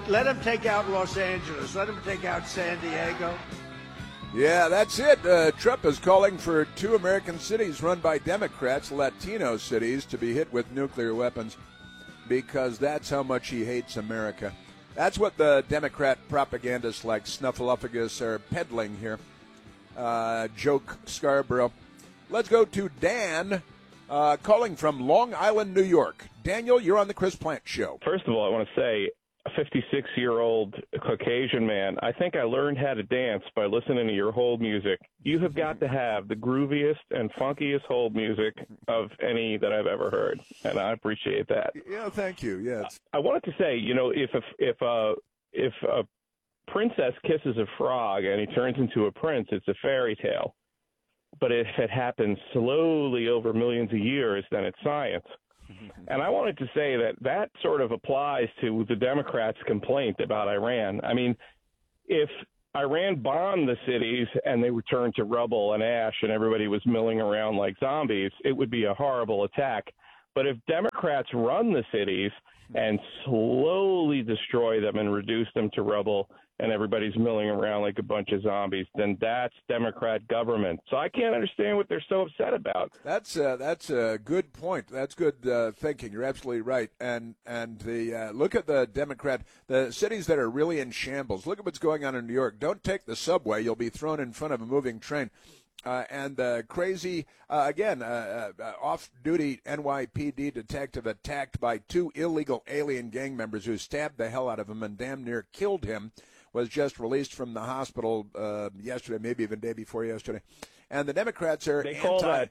Let him take out Los Angeles. Let him take out San Diego. Yeah, that's it. Trump is calling for 2 American cities run by Democrats, Latino cities, to be hit with nuclear weapons because that's how much he hates America. That's what the Democrat propagandists like Snuffleupagus are peddling here. Joke Scarborough. Let's go to Dan, calling from Long Island, New York. Daniel, you're on the Chris Plante Show. First of all, I want to say, a 56-year-old Caucasian man, I think I learned how to dance by listening to your hold music. You have got to have the grooviest and funkiest hold music of any that I've ever heard, and I appreciate that. Yeah, thank you. Yes. I wanted to say, if a princess kisses a frog and he turns into a prince, it's a fairy tale. But if it happens slowly over millions of years, then it's science. And I wanted to say that sort of applies to the Democrats' complaint about Iran. I mean, if Iran bombed the cities and they returned to rubble and ash and everybody was milling around like zombies, it would be a horrible attack. But if Democrats run the cities and slowly destroy them and reduce them to rubble and everybody's milling around like a bunch of zombies, then that's Democrat government. So I can't understand what they're so upset about. That's a good point. That's good thinking. You're absolutely right. And the look at the cities that are really in shambles. Look at what's going on in New York. Don't take the subway. You'll be thrown in front of a moving train. And the crazy, off-duty NYPD detective attacked by 2 illegal alien gang members who stabbed the hell out of him and damn near killed him was just released from the hospital yesterday, maybe even day before yesterday. And the Democrats are They call that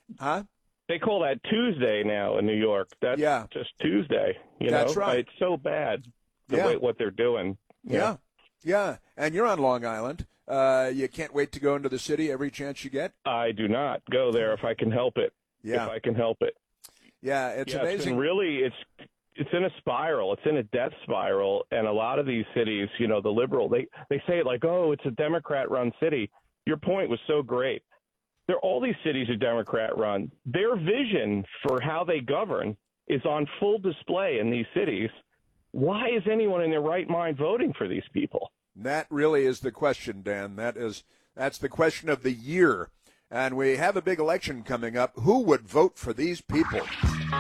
Tuesday now in New York. That's just Tuesday. That's right. It's so bad the way what they're doing. Yeah. And you're on Long Island. You can't wait to go into the city every chance you get? I do not go there if I can help it. Yeah. If I can help it. Yeah, it's amazing. It's in a spiral. It's in a death spiral. And a lot of these cities, the liberal, they say it like, oh, it's a Democrat-run city. Your point was so great. All these cities are Democrat-run. Their vision for how they govern is on full display in these cities. Why is anyone in their right mind voting for these people? That really is the question, Dan. That's the question of the year. And we have a big election coming up. Who would vote for these people?